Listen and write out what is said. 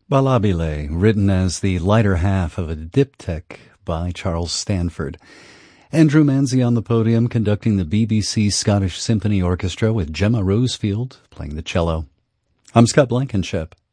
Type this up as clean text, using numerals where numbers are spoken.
Ballabile, written as the lighter half of a diptych by Charles Stanford. Andrew Manzi on the podium conducting the BBC Scottish Symphony Orchestra with Gemma Rosefield playing the cello. I'm Scott Blankenship.